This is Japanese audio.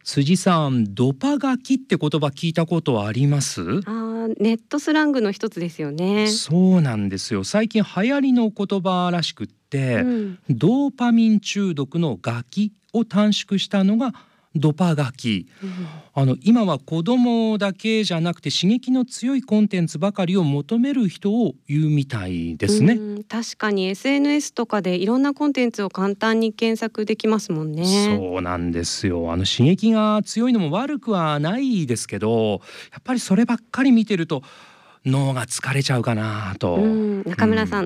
辻さん、ドパガキって言葉聞いたことはあります？ ネットスラングの一つですよね。 そうなんですよ。最近流行りの言葉らしくって、 うん、 ドーパミン中毒のガキを短縮したのがドパガキ。 うん、 今は子供だけじゃなくて刺激の強いコンテンツばかりを求める人を言うみたいですね。 確かに SNS とかでいろんなコンテンツを簡単に検索できますもんね。 そうなんですよ。刺激が強いのも悪くはないですけど、やっぱりそればっかり見てると脳が疲れちゃうかなと。 中村さん